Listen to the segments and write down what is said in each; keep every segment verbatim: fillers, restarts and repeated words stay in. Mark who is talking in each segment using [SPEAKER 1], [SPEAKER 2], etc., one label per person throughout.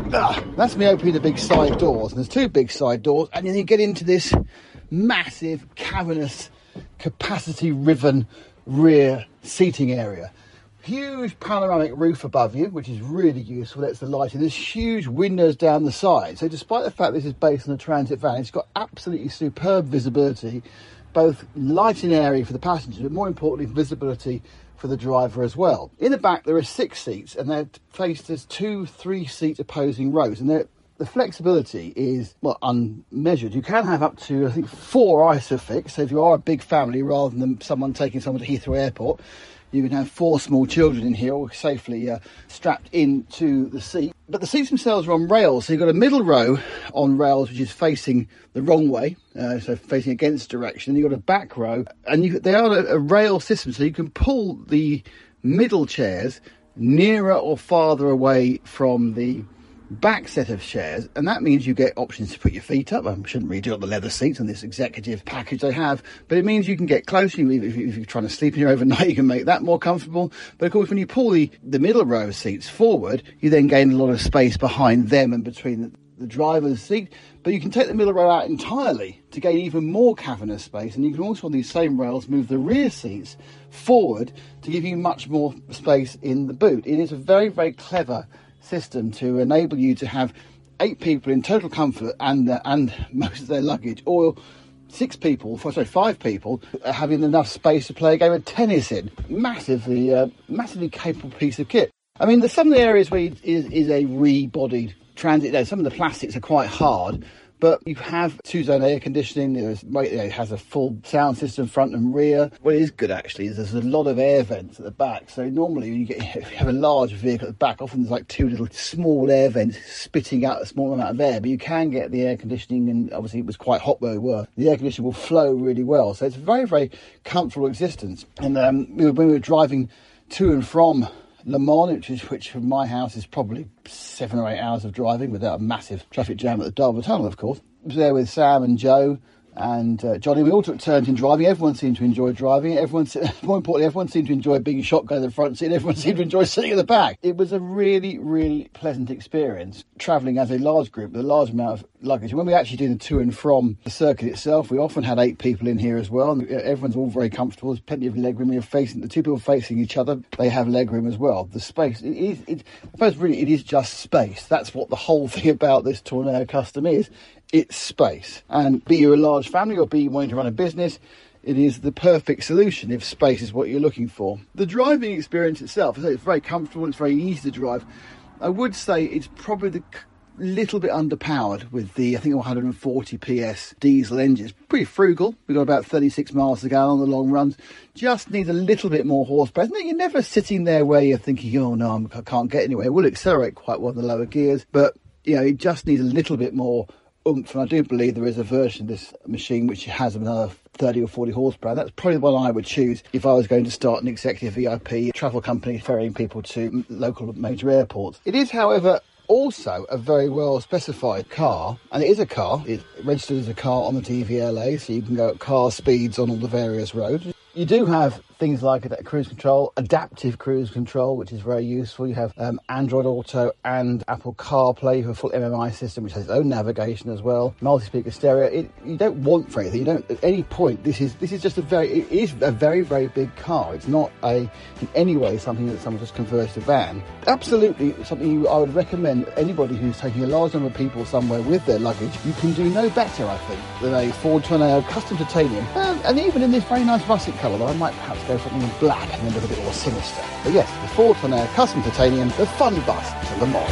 [SPEAKER 1] Ah, that's me opening the big side doors. And there's two big side doors, and then you get into this massive, cavernous, capacity-riven rear seating area. Huge panoramic roof above you, which is really useful. That's the lighting. There's huge windows down the side. So despite the fact this is based on a transit van, it's got absolutely superb visibility, both lighting area for the passengers, but more importantly, visibility for the driver as well. In the back, there are six seats, and they're placed as two three-seat opposing rows, and they're the flexibility is, well, unmeasured. You can have up to, I think, four ISOFIX. So if you are a big family, rather than someone taking someone to Heathrow Airport, you can have four small children in here, all safely uh, strapped into the seat. But the seats themselves are on rails. So you've got a middle row on rails, which is facing the wrong way, uh, so facing against direction. You've got a back row, and you, they are a, a rail system, so you can pull the middle chairs nearer or farther away from the back set of chairs, and that means you get options to put your feet up. I shouldn't really do it on the leather seats on this executive package they have, but it means you can get closer. If, if you're trying to sleep in here overnight, you can make that more comfortable. But of course, when you pull the, the middle row of seats forward, you then gain a lot of space behind them and between the, the driver's seat. But you can take the middle row out entirely to gain even more cavernous space, and you can also on these same rails move the rear seats forward to give you much more space in the boot. It is a very, very clever system to enable you to have eight people in total comfort and uh, and most of their luggage, or six people, sorry, five people having enough space to play a game of tennis in. Massively, uh, massively capable piece of kit. I mean, there's some of the areas where it is, is a rebodied transit. There, some of the plastics are quite hard, but you have two-zone air conditioning. There's, it has a full sound system front and rear. What is good, actually, is there's a lot of air vents at the back. So normally when you, get, if you have a large vehicle at the back, often there's like two little small air vents spitting out a small amount of air. But you can get the air conditioning, and obviously it was quite hot where we were. The air conditioning will flow really well. So it's a very, very comfortable existence. And um, when we were driving to and from Le Mans, which, is, which from my house is probably seven or eight hours of driving without a massive traffic jam at the Dartford Tunnel, of course. I was there with Sam and Joe and uh, Johnny. We all took turns in driving. Everyone seemed to enjoy driving. Everyone, more importantly, everyone seemed to enjoy being shotgun in the front seat. And everyone seemed to enjoy sitting at the back. It was a really, really pleasant experience travelling as a large group with a large amount of luggage. When we actually do the to and from the circuit itself, we often had eight people in here as well. And everyone's all very comfortable. There's plenty of leg room. You're facing the two people facing each other. They have leg room as well. The space, it is, it, I suppose really it is just space. That's what the whole thing about this Tourneo Custom is. It's space. And be you a large family or be you wanting to run a business, it is the perfect solution if space is what you're looking for. The driving experience itself, it's very comfortable, it's very easy to drive. I would say it's probably the little bit underpowered with the, I think, one hundred forty P S diesel engine. It's pretty frugal. We've got about thirty-six miles to go on the long runs. Just needs a little bit more horsepower. You're never sitting there where you're thinking, oh no, I'm, I can't get anywhere. It will accelerate quite well in the lower gears, but you know, it just needs a little bit more oomph. And I do believe there is a version of this machine which has another thirty or forty horsepower. That's probably the one I would choose if I was going to start an executive V I P travel company ferrying people to local major airports. It is, however, also a very well specified car, and it is a car. It's registered as a car on the D V L A, so you can go at car speeds on all the various roads. You do have things like cruise control, adaptive cruise control, which is very useful. You have um, Android Auto and Apple CarPlay for a full M M I system, which has its own navigation as well. Multi-speaker stereo. It, you don't want for anything. You don't at any point. This is this is just a very. It is a very very big car. It's not a in any way something that someone just converts to van. Absolutely something you, I would recommend anybody who's taking a large number of people somewhere with their luggage. You can do no better, I think, than a Ford Tourneo Custom Titanium, um, and even in this very nice russet colour. Though I might perhaps go for something in black and then look a bit more sinister. But yes, the Ford Tourneo Custom Titanium, the fun bus to Le Mans.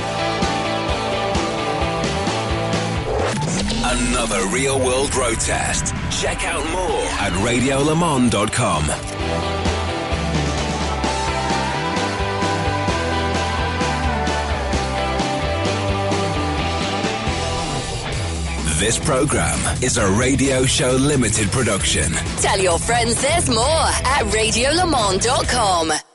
[SPEAKER 2] Another real world road test. Check out more at radio le mans dot com. This program is a Radio Show Limited production.
[SPEAKER 3] Tell your friends there's more at radio le mans dot com.